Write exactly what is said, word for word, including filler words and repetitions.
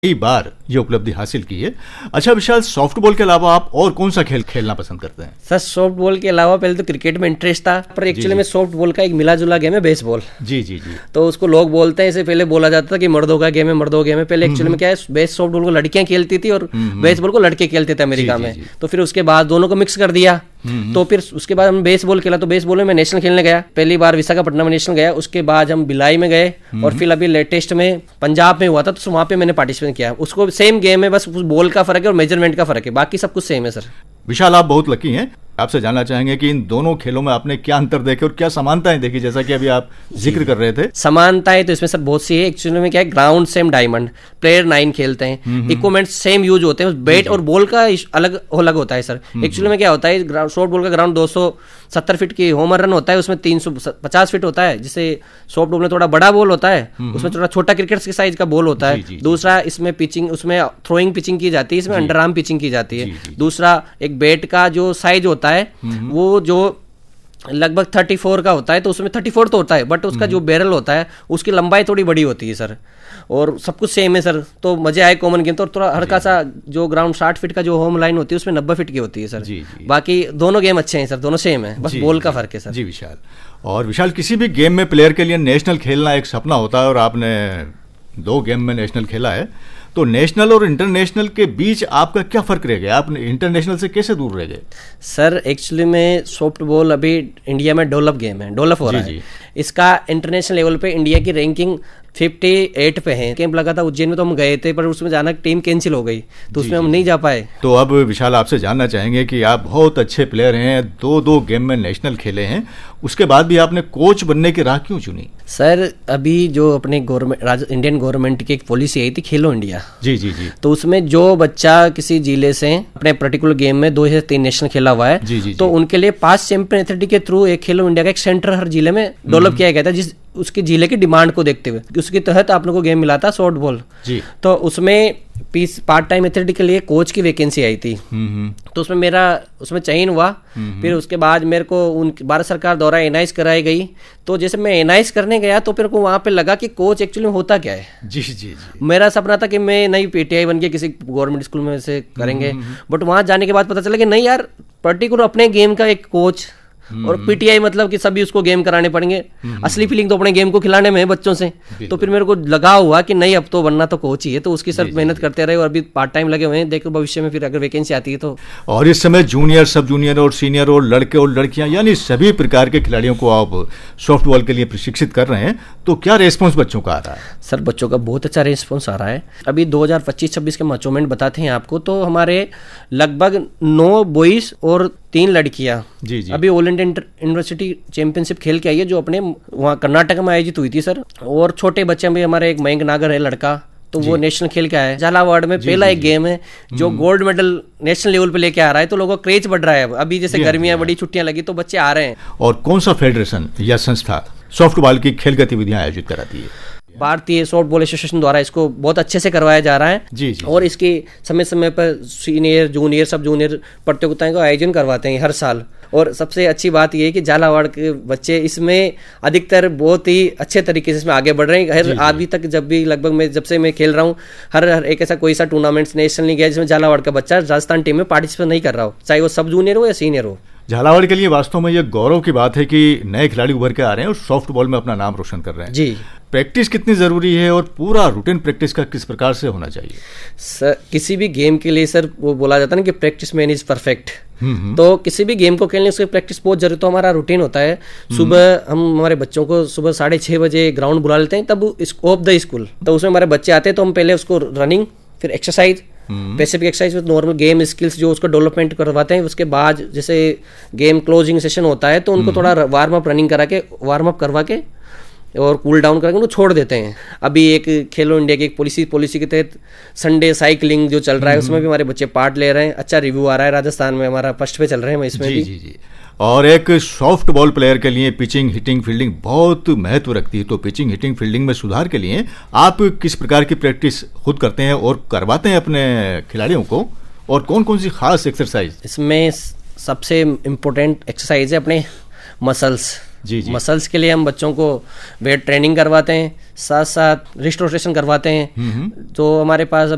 कई बार ये उपलब्धि हासिल की है। अच्छा विशाल, सॉफ्टबॉल के अलावा आप और कौन सा खेल खेलना पसंद करते हैं? सर सॉफ्टबॉल के अलावा पहले तो क्रिकेट में इंटरेस्ट था, पर एक्चुअली में सॉफ्टबॉल का एक मिला जुला गेम है बेसबॉल। जी जी जी। तो उसको लोग बोलते हैं, इसे पहले बोला जाता था कि मर्दों का गेम है, मर्दों का गेम है। पहले एक्चुअली में क्या है, बेस सॉफ्टबॉल को लड़कियां खेलती थी और बेसबॉल को लड़के खेलते थे अमेरिका में। तो फिर उसके बाद दोनों को मिक्स कर दिया, तो फिर उसके बाद हम बेसबॉल खेला। तो बेसबॉल में मैं नेशनल खेलने गया, पहली बार विशाखापट्टनम में नेशनल गया। उसके बाद हम भिलाई में गए और फिर अभी लेटेस्ट में पंजाब में हुआ था, तो वहां पे मैंने पार्टिसिपेट किया। उसको सेम गेम है, बस बॉल का फर्क है और मेजरमेंट का फर्क है, बाकी सब कुछ सेम है सर। विशाल, आप बहुत लकी हैं। आपसे जानना चाहेंगे कि इन दोनों खेलों में आपने क्या अंतर देखे और क्या समानताएं देखी, जैसा कि अभी आप जिक्र कर रहे थे। समानताएं तो इसमें सर बहुत सी है। एक्चुअली में क्या है, ground same diamond, player nine खेलते हैं, इक्विपमेंट सेम यूज होते हैं, बैट और बॉल का अलग अलग होता है सर। एक्चुअली में क्या होता है, शॉर्ट बॉल का ग्राउंड दो सौ सत्तर फीट की होम रन होता है, उसमें तीन सौ पचास फीट होता है। जिससे सॉफ्ट बॉल में थोड़ा बड़ा बॉल होता है, उसमें थोड़ा छोटा क्रिकेट के साइज का बॉल होता है। दूसरा इसमें पिचिंग, उसमें थ्रोइंग पिचिंग की जाती है, इसमें अंडर आर्म पिचिंग की जाती है। दूसरा एक बैट का जो साइज होता है वो जो लगभग चौंतीस का होता है, तो उसमें चौंतीस तो होता है, बट उसका जो बैरल होता है उसकी लंबाई थोड़ी बड़ी होती है सर। और सब कुछ सेम है सर। तो मजे आए कॉमन गेम तो। और थोड़ा हल्का सा जो ग्राउंड साठ फीट का जो होम लाइन होती है उसमें नब्बे फीट की होती है सर। जी, जी। बाकी दोनों गेम अच्छे हैं सर, दोनों सेम है, बस बॉल का फर्क है सर। जी विशाल। और विशाल, किसी भी गेम में प्लेयर के लिए नेशनल खेलना एक सपना होता है और आपने दो गेम में नेशनल खेला है, तो नेशनल और इंटरनेशनल के बीच आपका क्या फर्क रह गया? आप इंटरनेशनल से कैसे दूर रह गए? सर एक्चुअली में सॉफ्टबॉल अभी इंडिया में डेवलप गेम है, डेवलप हो रहा है। इसका इंटरनेशनल लेवल पे इंडिया की रैंकिंग अट्ठावन पे है। कैंप लगा था उज्जैन में, तो हम गए थे, पर उसमें जाना टीम कैंसिल हो गई, तो उसमें हम नहीं जा पाए। तो अब विशाल आपसे जानना चाहेंगे कि आप बहुत अच्छे प्लेयर हैं, दो दो गेम में नेशनल खेले हैं, उसके बाद भी आपने कोच बनने की राह क्यों चुनी? सर अभी जो अपने गवर्नमेंट, इंडियन गवर्नमेंट की एक पॉलिसी आई थी खेलो इंडिया। जी जी जी। तो उसमें जो बच्चा किसी जिले से अपने पर्टिकुलर गेम में दो से तीन नेशनल खेला हुआ है, जी जी तो जी। उनके लिए पास चैंपियन एथलेटिक के थ्रू एक खेलो इंडिया का एक सेंटर हर जिले में डेवलप किया गया था, जिस उसके जिले की डिमांड को देखते हुए। उसके तहत आप लोगों को गेम मिला था सॉफ्ट बॉल जी। तो उसमें पीस पार्ट टाइम एथलेटिक के लिए कोच की वैकेंसी आई थी, तो उसमें मेरा उसमें चयन हुआ। फिर उसके बाद मेरे को उन भारत सरकार द्वारा एनआईएस कराई गई। तो जैसे मैं एनआईएस करने गया तो फिर को वहां पे लगा कि कोच एक्चुअली में होता क्या है। जी जी जी। मेरा सपना था कि मैं नई पीटीआई बन के किसी गवर्नमेंट स्कूल में से करेंगे, बट वहां जाने के बाद पता चला कि नहीं यार, पर्टिकुलर अपने गेम का एक कोच और पीटीआई मतलब कि सभी उसको गेम कराने पड़ेंगे। असली फीलिंग तो अपने गेम को खिलाने में है बच्चों से। तो फिर मेरे को लगा हुआ कि नहीं, अब तो बनना तो कोच ही है, तो उसकी सर मेहनत करते रहे और अभी पार्ट टाइम लगे हुए हैं। देखो भविष्य में फिर अगर वैकेंसी आती है तो। और इस समय जूनियर, सब जूनियर और सीनियर और लड़के और लड़कियां यानी सभी प्रकार के खिलाड़ियों को आप सॉफ्टबॉल के लिए प्रशिक्षित कर रहे हैं, तो क्या रेस्पॉन्स बच्चों का आ रहा है? सर बच्चों का बहुत अच्छा रेस्पॉन्स आ रहा है। अभी दो हज़ार पच्चीस छब्बीस के अचीवमेंट बताते हैं आपको, तो हमारे लगभग नौ बॉयज और तीन लड़कियां जी जी। अभी ऑल इंडिया यूनिवर्सिटी चैंपियनशिप खेल के आई है, जो अपने वहाँ कर्नाटक में आयोजित हुई थी सर। और छोटे बच्चे में हमारे एक मयंक नागर है लड़का, तो वो नेशनल खेल के आया है। झालावाड़ में पहला एक गेम है जो गोल्ड मेडल नेशनल लेवल पे लेके आ रहा है, तो लोगों का क्रेज बढ़ रहा है। अभी जैसे गर्मियां बड़ी छुट्टियां लगी तो बच्चे आ रहे हैं। और कौन सा फेडरेशन या संस्था सॉफ्टबॉल की खेल गतिविधियां आयोजित कराती है? भारतीय सॉफ्टबॉल एसोसिएशन द्वारा इसको बहुत अच्छे से करवाया जा रहा है जी, जी, और इसकी समय समय पर सीनियर, जूनियर, सब जूनियर प्रतियोगिताओं का आयोजन करवाते हैं हर साल। और सबसे अच्छी बात यह है कि झालावाड़ के बच्चे इसमें अधिकतर बहुत ही अच्छे तरीके से इसमें आगे बढ़ रहे हैं। हर अभी तक जब भी लगभग मैं जब से मैं खेल रहा हूँ, हर हर एक ऐसा कोई सा टूर्नामेंट्स नेशनल नहीं गया जिसमें झालावाड़ का बच्चा राजस्थान टीम में पार्टिसिपेट नहीं कर रहा हो, चाहे वो सब जूनियर हो या सीनियर हो। झालावाड़ के लिए वास्तव में यह गौरव की बात है कि नए खिलाड़ी उभर के आ रहे हैं और सॉफ्टबॉल में अपना नाम रोशन कर रहे हैं जी। प्रैक्टिस कितनी जरूरी है और पूरा रूटीन प्रैक्टिस का किस प्रकार से होना चाहिए? सर किसी भी गेम के लिए सर वो बोला जाता है ना कि प्रैक्टिस मैन इज परफेक्ट। तो किसी भी गेम को खेलने उसकी प्रैक्टिस बहुत जरूरी। तो हमारा रूटीन होता है, सुबह हम हमारे बच्चों को सुबह साढ़े छः बजे ग्राउंड बुला लेते हैं, तब ऑफ द स्कूल, तो उसमें हमारे बच्चे आते हैं, तो हम पहले उसको रनिंग, फिर exercise, specific exercise with normal game skills जो उसको डेवलपमेंट करवाते हैं। उसके बाद जैसे गेम क्लोजिंग सेशन होता है तो उनको थोड़ा वार्म अप रनिंग करा के, वार्म अप करवा के और कूल डाउन करके उनको छोड़ देते हैं। अभी एक खेलो इंडिया की एक पॉलिसी पॉलिसी के तहत संडे साइकिलिंग जो चल रहा है, उसमें भी हमारे बच्चे पार्ट ले रहे हैं। अच्छा रिव्यू आ रहा है, राजस्थान में हमारा फर्स्ट पे चल रहे हैं इसमें जी, भी जी, जी। और एक सॉफ्ट बॉल प्लेयर के लिए पिचिंग, हिटिंग, फील्डिंग बहुत महत्व रखती है। तो पिचिंग, हिटिंग, फील्डिंग में सुधार के लिए आप किस प्रकार की प्रैक्टिस खुद करते हैं और करवाते हैं अपने खिलाड़ियों को, और कौन कौन सी खास एक्सरसाइज? इसमें सबसे इम्पोर्टेंट एक्सरसाइज है अपने मसल्स जी जी। मसल्स के लिए हम बच्चों को वेट ट्रेनिंग करवाते हैं, साथ साथ रिस्ट रोटेशन करवाते हैं। तो हमारे पास